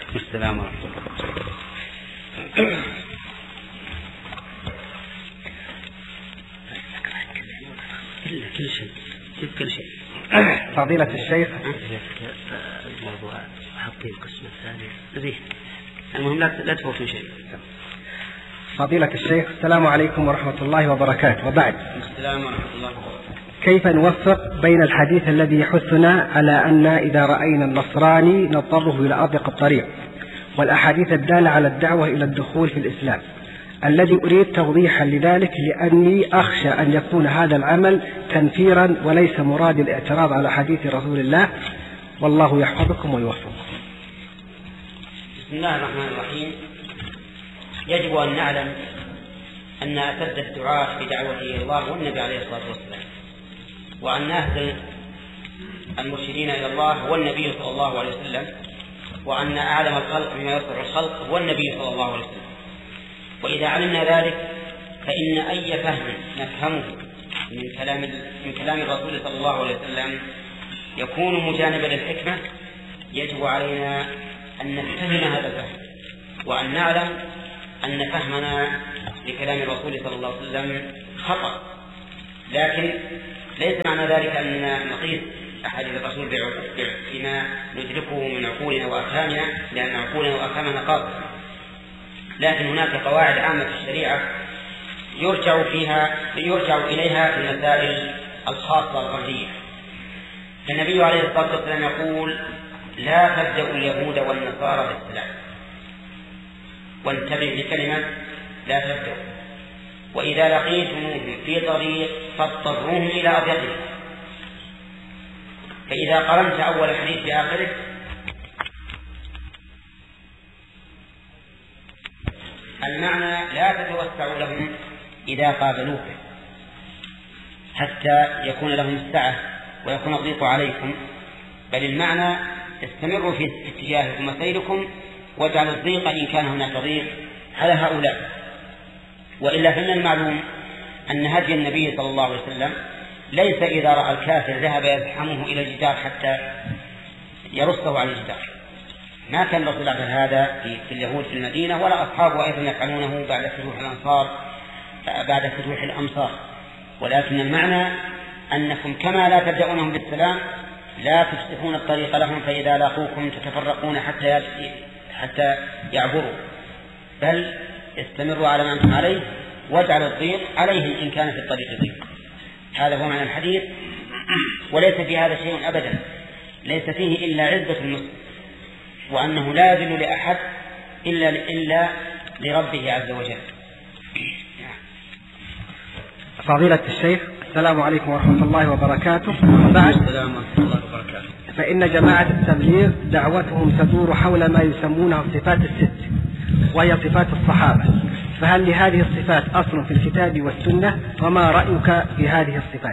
السلام ورحمة الله. كل شيء كل شيء. فضيلة الشيخ الموضوع حطي القسم الثاني زين. المهم لا تفوتوا شيء. فضيلة الشيخ السلام عليكم ورحمة الله وبركاته. وبعد السلام ورحمة الله وبركاته. كيف نوفق بين الحديث الذي يحثنا على أن إذا رأينا النصراني نضطره إلى أضيق الطريق، والأحاديث الدالة على الدعوة إلى الدخول في الإسلام، الذي أريد توضيحا لذلك لأني أخشى أن يكون هذا العمل تنفيرا وليس مراد الاعتراض على حديث رسول الله، والله يحفظكم ويوفقكم. بسم الله الرحمن الرحيم. يجب أن نعلم أن أسد الدعاة بدعوته إلى الله هو النبي عليه الصلاة والسلام، وأن أهدى المرشدين إلى الله هو النبي صلى الله عليه وسلم، وأن أعلم الخلق بما يصلح الخلق هو النبي صلى الله عليه وسلم. وإذا علمنا ذلك فإن أي فهم نفهمه من كلام الرسول صلى الله عليه وسلم يكون مجانبا للحكمة. يجب علينا أن نفهم هذا الفهم، وأن نعلم أن فهمنا لكلام الرسول صلى الله عليه وسلم خطأ، لكن ليس معنى ذلك أننا نقيس أحاديث الرسول بما ندركه من عقولنا وأفهامنا، لأن عقولنا وأفهامنا قاصرة. لكن هناك قواعد عامة في الشريعة يرجع إليها في المسائل الخاصة الفردية. النبي عليه الصلاة والسلام يقول: لا تبدأوا اليهود والنصارى بالسلام. وانتبه لكلمة لا تبدأوا. وإذا لقيتموهم في طريق فاضطروهم إلى أضيقه. فإذا قرنت أول الحديث بآخره المعنى لا تتوسعوا لهم إذا قابلوك حتى يكون لهم السعة ويكون الضيق عليكم، بل المعنى استمروا في اتجاهكم وسيركم، واجعلوا الضيق إن كان هناك ضيق على هؤلاء. وإلا فإن المعلوم أن هدي النبي صلى الله عليه وسلم ليس إذا رأى الكافر ذهب يزحمه إلى الجدار حتى يرصه على الجدار. ما كان الرسول على هذا في اليهود في المدينة، ولا أصحابه أيضا يفعلونه بعد فتوح الأمصار. ولكن المعنى أنكم كما لا تبدأونهم بالسلام لا تفتحون الطريق لهم، فإذا لاقوكم تتفرقون حتى يعبروا، بل استمروا على ما أنتم عليه، واجعلوا الضيق عليهم إن كان في الطريق ضيق. هذا هو معنى الحديث، وليس في هذا شيء أبدا، ليس فيه إلا عزة المسلم، وأنه لا يذل لأحد إلا لربه عز وجل. فضيلة الشيخ السلام عليكم ورحمة الله وبركاته. بعد السلام ورحمة الله وبركاته. فإن جماعة التبليغ دعوتهم تدور حول ما يسمونه الصفات الست، وهي صفات الصحابة، فهل لهذه الصفات أصل في الكتاب والسنة؟ وما رأيك في هذه الصفات؟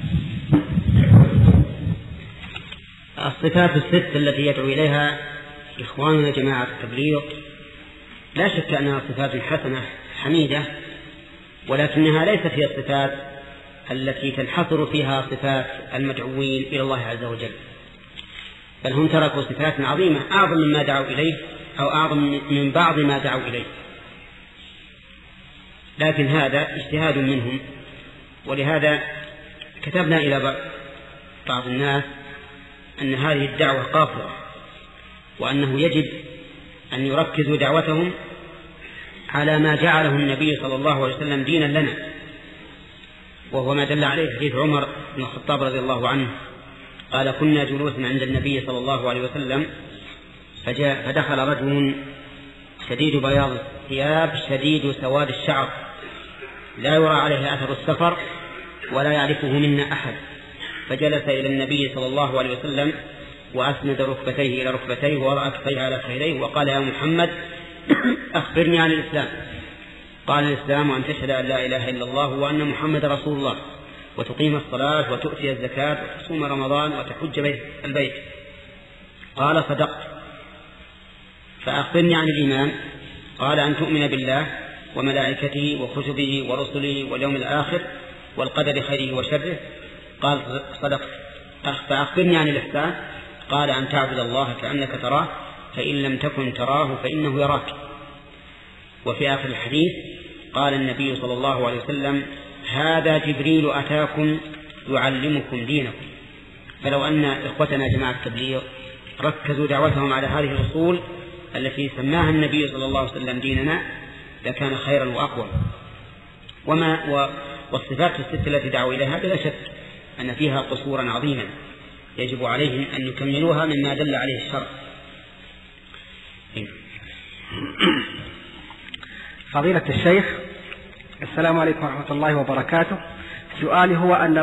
الصفات الست التي يدعو إليها إخواننا جماعة التبليغ لا شك أنها صفات حسنة حميدة، ولكنها ليست هي الصفات التي تنحصر فيها صفات المدعوين إلى الله عز وجل، بل هم تركوا صفات عظيمة أعظم مما دعوا إليه، أو أعظم من بعض ما دعوا إليه. لكن هذا اجتهاد منهم، ولهذا كتبنا إلى بعض الناس أن هذه الدعوة قاصرة، وأنه يجب أن يركزوا دعوتهم على ما جعله النبي صلى الله عليه وسلم دينا لنا، وهو ما دل عليه حديث عمر بن الخطاب رضي الله عنه قال: كنا جلوسا عند النبي صلى الله عليه وسلم فدخل رجل شديد بياض الثياب شديد سواد الشعر لا يرى عليه أثر السفر ولا يعرفه منا أحد، فجلس إلى النبي صلى الله عليه وسلم وأسند ركبتيه إلى ركبتيه ووضع كفيه على خيريه وقال: يا محمد أخبرني عن الإسلام. قال: الإسلام أن تشهد أن لا إله إلا الله وأن محمد رسول الله، وتقيم الصلاة وتؤتي الزكاة وتصوم رمضان وتحج البيت. قال: صدقت. فأخبرني عن الإيمان. قال: أن تؤمن بالله وملائكته وكتبه ورسله واليوم الآخر والقدر خيره وشره. قال: صدقت. فأخبرني عن الإحسان. قال: أن تعبد الله كأنك تراه فإن لم تكن تراه فإنه يراك. وفي آخر الحديث قال النبي صلى الله عليه وسلم: هذا جبريل أتاكم يعلمكم دينكم. فلو أن إخوتنا جماعة التبليغ ركزوا دعوتهم على هذه الأصول التي سماها النبي صلى الله عليه وسلم ديننا لكان خيرا وأقوى. والصفات الست التي دعوا إليها بلا شك أن فيها قصورا عظيما يجب عليهم أن يكملوها مما دل عليه الشرع. فضيلة الشيخ، السلام عليكم ورحمة الله وبركاته. سؤالي هو أن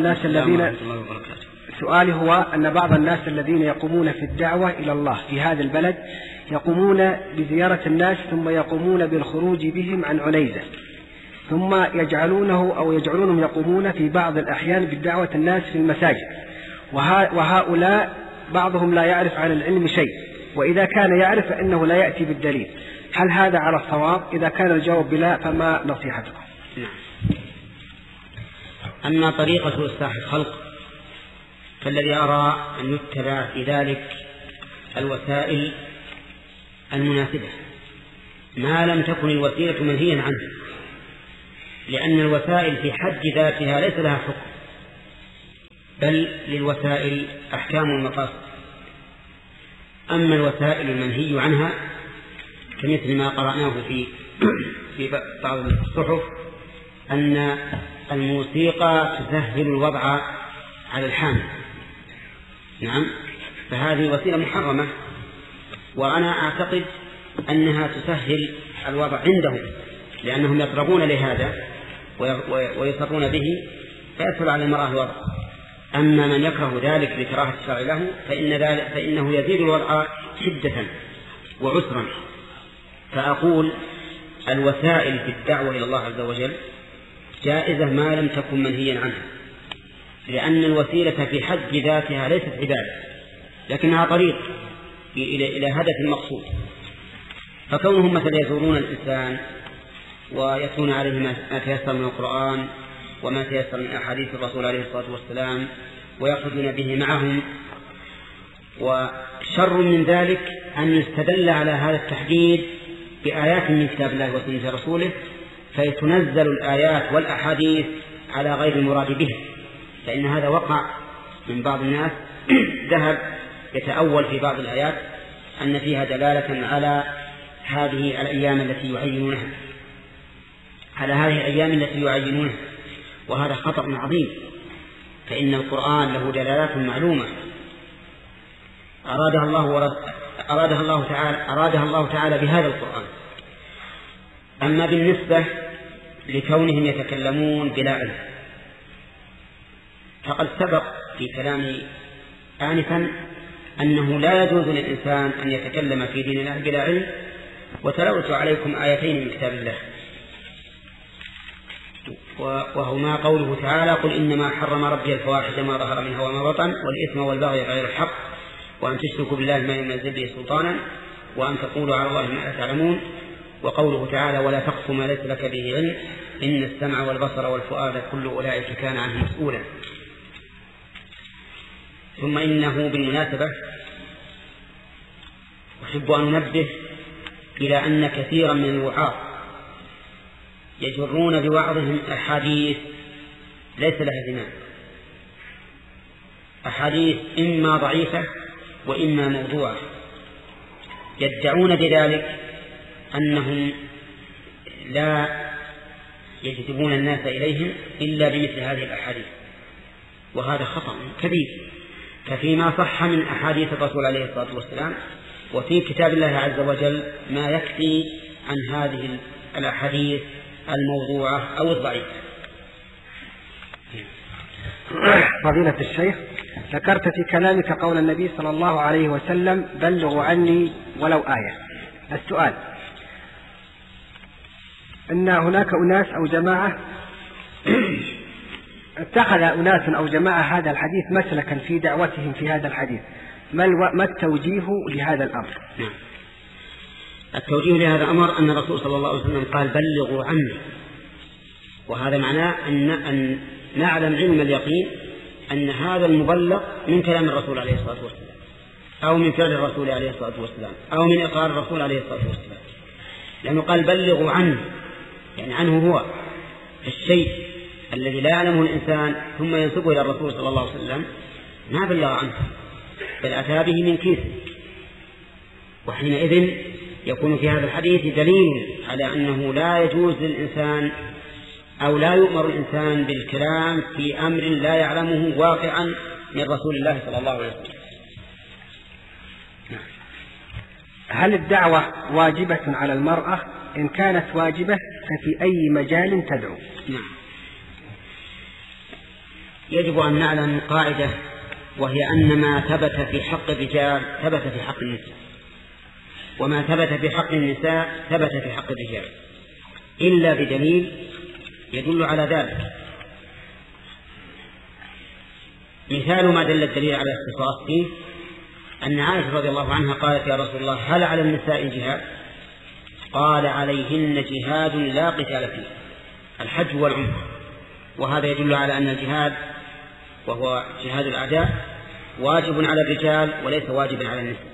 بعض الناس الذين يقومون في الدعوة إلى الله في هذا البلد يقومون بزيارة الناس ثم يقومون بالخروج بهم عن عنيزة، ثم يجعلونهم يقومون في بعض الأحيان بالدعوة الناس في المساجد، وهؤلاء بعضهم لا يعرف عن العلم شيء، وإذا كان يعرف فإنه لا يأتي بالدليل. هل هذا على الصواب؟ إذا كان الجواب بلا فما نصيحتكم؟ أما طريقة إصلاح الخلق فالذي أرى أن يتبع في ذلك الوسائل المناسبة ما لم تكن الوسيلة منهيا عنه، لأن الوسائل في حد ذاتها ليس لها حكم، بل للوسائل أحكام المقاصد. أما الوسائل المنهي عنها كمثل ما قرأناه في بعض الصحف أن الموسيقى تسهل الوضع على الحامل، نعم، فهذه وسيلة محرمة، وأنا أعتقد أنها تسهل الوضع عندهم لأنهم يقربون لهذا ويصرون به فيسهل على المرأة الوضع. أما من يكره ذلك لكراهة الشرع له فإنه يزيد الوضع شدة وعسرا. فأقول الوسائل في الدعوة إلى الله عز وجل جائزة ما لم تكن منهيا عنها، لأن الوسيلة في حد ذاتها ليست عبادة لكنها طريق إلى هدف المقصود. فكونهم مثلا يزورون الإنسان ويتلون عليه ما تيسر من القرآن وما تيسر من أحاديث الرسول عليه الصلاة والسلام ويأخذون به معهم، وشر من ذلك أن يستدل على هذا التحديد بآيات من كتاب الله وسنة رسوله فيتنزل الآيات والأحاديث على غير المراد به، فإن هذا وقع من بعض الناس ذهب يتأول في بعض الآيات أن فيها دلالة على هذه الأيام التي يعينونها، وهذا خطأ عظيم، فإن القرآن له دلالات معلومة أرادها الله تعالى بهذا القرآن. أما بالنسبة لكونهم يتكلمون بلا علم فقد سبق في كلامي آنفا أنه لا يجوز للإنسان أن يتكلم في دين الله بلا علم. وتلوت عليكم آيتين من كتاب الله، وهما قوله تعالى: قل إنما حرم ربي الفواحش ما ظهر منها وما بطن والإثم والبغي غير الحق وأن تشركوا بالله ما ينزل به سلطانا وأن تقولوا على الله ما لا تعلمون. وقوله تعالى: ولا تقف ما ليس لك به علم إن السمع والبصر والفؤاد كل أولئك كان عنه مسؤولا. ثم إنه بالمناسبة أحب أن أنبه إلى أن كثيرا من الوعاظ يجرون بوعظهم أحاديث ليس لها زمان، أحاديث إما ضعيفة وإما موضوعة، يدعون بذلك أنهم لا يجذبون الناس إليهم إلا بمثل هذه الأحاديث، وهذا خطأ كبير. ففيما صح من أحاديث الرسول عليه الصلاة والسلام وفي كتاب الله عز وجل ما يكفي عن هذه الأحاديث الموضوعة أو الضعيفة. فضيلة الشيخ، ذكرت في كلامك قول النبي صلى الله عليه وسلم: بلغوا عني ولو آية. السؤال: أن هناك أناس أو جماعة اتخذ أناس أو جماعة هذا الحديث مسلكا في دعوتهم في هذا الحديث، ما التوجيه لهذا الأمر؟ التوجيه لهذا الأمر أن الرسول صلى الله عليه وسلم قال: بلغوا عني، وهذا معناه أن نعلم علم اليقين أن هذا المبلغ من كلام الرسول عليه الصلاة والسلام، أو من فعل الرسول عليه الصلاة والسلام أو من إقرار الرسول عليه الصلاة والسلام، لأنه قال بلغوا عنه، يعني عنه هو الشيء الذي لا يعلمه الإنسان ثم ينسبه إلى الرسول صلى الله عليه وسلم ما بلغ عنه بل أتى به من كيسه. وحينئذ يكون في هذا الحديث دليل على أنه لا يجوز للإنسان أو لا يؤمر الإنسان بالكلام في أمر لا يعلمه واقعا من رسول الله صلى الله عليه وسلم. هل الدعوة واجبة على المرأة؟ إن كانت واجبة ففي أي مجال تدعو؟ نعم، يجب أن نعلم قاعدة، وهي أن ما ثبت في حق الرجال ثبت في حق النساء، وما ثبت في حق النساء ثبت في حق الرجال إلا بدليل يدل على ذلك. مثال ما دل الدليل على اختصاص فيه أن عائشة رضي الله عنها قالت يا رسول الله هل على النساء جهاد؟ قال عليهن جهاد لا قتال فيه، الحج والعمرة. وهذا يدل على أن الجهاد وهو جهاد الأعداء واجب على الرجال وليس واجبا على النساء.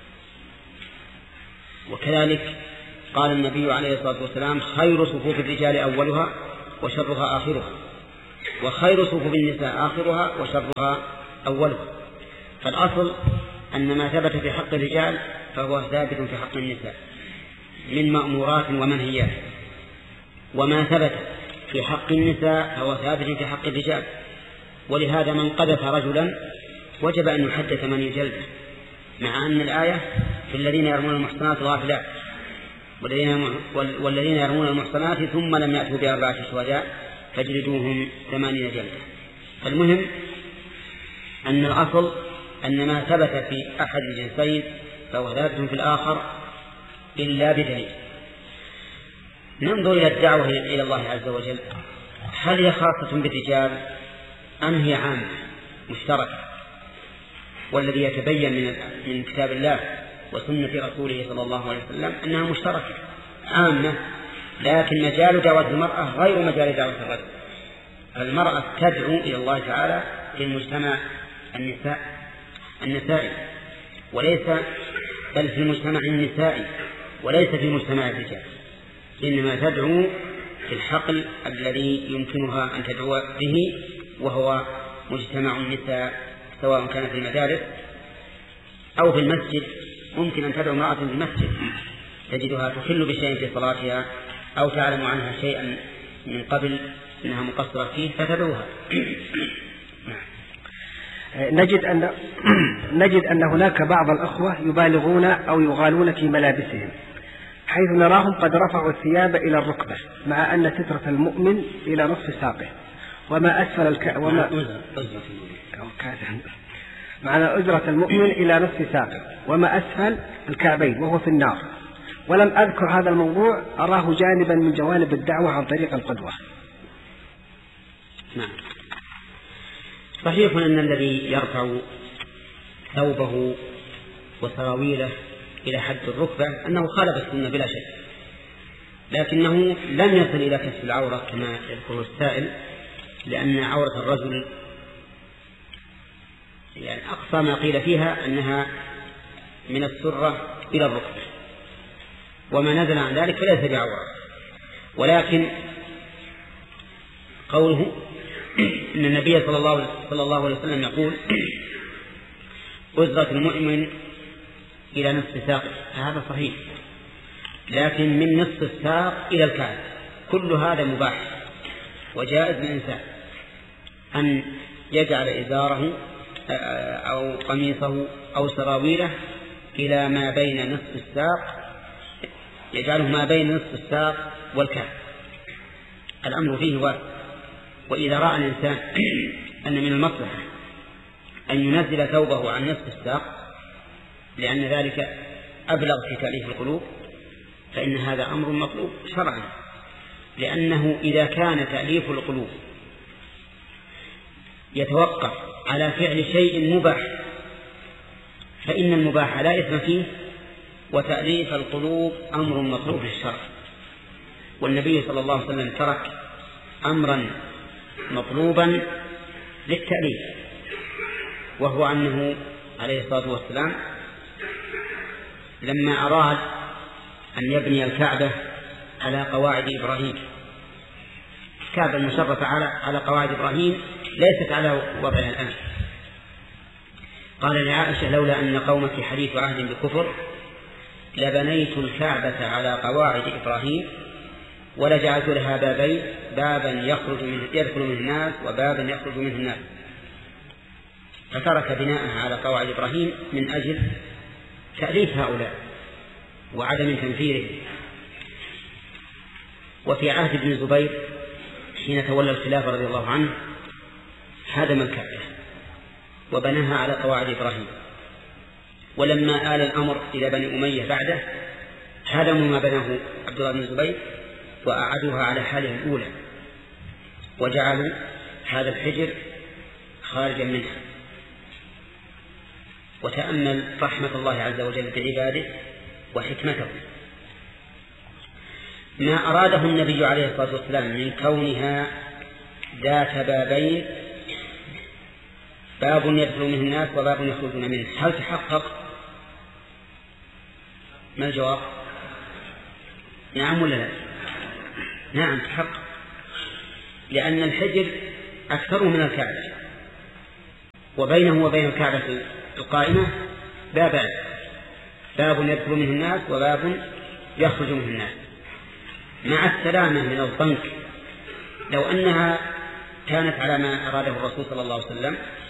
وكذلك قال النبي عليه الصلاة والسلام خير صفوف الرجال أولها وشرها آخرها، وخير صفوف النساء آخرها وشرها أولها. فالأصل أن ما ثبت في حق الرجال فهو ثابت في حق النساء من مأمورات ومنهيات، وما ثبت في حق النساء فهو ثابت في حق الرجال. ولهذا من قذف رجلا وجب أن يحد 8 جلدة، مع أن الآية في الذين يرمون المحصنات الغافلات والذين يرمون المحصنات ثم لم يأتوا ب4 شهداء فاجلدوهم 80 جلدة. فالمهم أن الأصل أن ما ثبت في أحد الجنسين فهو ثابت في الآخر إلا بدليل. ننظر إلى الدعوة إلى الله عز وجل، هل هي خاصة بالرجال أم هي عامة مشتركة؟ والذي يتبين من كتاب الله وسنة رسوله صلى الله عليه وسلم أنها مشتركة عامة، لكن مجال دعوة المرأة غير مجال دعوة الرجل. المرأة تدعو إلى الله تعالى في المجتمع النسائي وليس بل في المجتمع النسائي وليس في مجتمع الرجال، إنما تدعو في الحقل الذي يمكنها أن تدعو به وهو مجتمع النساء، سواء كان في المدارس أو في المسجد. ممكن أن تدعو امرأة في المسجد تجدها تخل بشيء في صلاتها أو تعلم عنها شيئا من قبل أنها مقصرة فيه فتدعوها. نجد أن هناك بعض الأخوة يبالغون أو يغالون في ملابسهم، حيث نراهم قد رفعوا الثياب إلى الركبة مع أن سترة المؤمن إلى نصف ساقه، وما أسفل معنى أجرة المؤمن إلى نصف ساقه وما أسفل الكعبين وهو في النار. ولم أذكر هذا الموضوع، أراه جانبا من جوانب الدعوة عن طريق القدوة. نعم، صحيح أن الذي يرفع ثوبه وسراويله إلى حد الركبة أنه خالف السنة بلا شك، لكنه لم يصل إلى كشف العورة كما يذكر السائل، لأن عورة الرجل يعني أقصى ما قيل فيها أنها من السرة إلى الركبة، وما نزل عن ذلك فليس بعورة. ولكن قوله إن النبي صلى الله عليه وسلم يقول أزرة المؤمن إلى نصف ساق، هذا صحيح، لكن من نصف الساق إلى الكعب كل هذا مباح وجائز للإنسان أن يجعل إزاره أو قميصه أو سراويله إلى ما بين نصف الساق، يجعله ما بين نصف الساق والكعب، الأمر فيه واسع. وإذا رأى الإنسان أن من المصلحة أن ينزل ثوبه عن نصف الساق لأن ذلك أبلغ في تأليف القلوب فإن هذا أمر مطلوب شرعا، لأنه إذا كان تأليف القلوب يتوقف على فعل شيء مباح فإن المباح لا إثم فيه، وتأليف القلوب أمر مطلوب في الشرع. والنبي صلى الله عليه وسلم ترك أمرا مطلوبا للتأليف، وهو أنه عليه الصلاة والسلام لما أراد أن يبني الكعبة على قواعد إبراهيم، الكعبة المشرفة على قواعد إبراهيم ليست على وضعها الآن، قال لعائشة: لولا أن قومك حديث عهد بكفر لبنيت الكعبة على قواعد إبراهيم ولجعلت لها بابين، بابا يدخل منه الناس وبابا يخرج منه الناس. فترك بناءها على قواعد إبراهيم من أجل تأليف هؤلاء وعدم تنفيره. وفي عهد ابن الزبير حين تولى الخلافة رضي الله عنه هدم الكعبة وبناها على قواعد إبراهيم، ولما آل الأمر إلى بني أمية بعده هدموا ما بناه عبد الله بن الزبير وأعادوها على حالها الأولى وجعلوا هذا الحجر خارجا منها. وتأمل رحمة الله عز وجل بعباده وحكمته، ما أراده النبي عليه الصلاة والسلام من كونها ذات بابين، باب يدخل منه الناس وباب يخرجون منه، هل تحقق؟ ما الجواب؟ نعم ولا لا؟ نعم تحقق، لأن الحجر أكثره من الكعبة، وبينه وبين الكعبة القائمة بابان، باب يدخل منه الناس وباب يخرج منه الناس، مع السلامة من الضنك. لو أنها كانت على ما أراده الرسول صلى الله عليه وسلم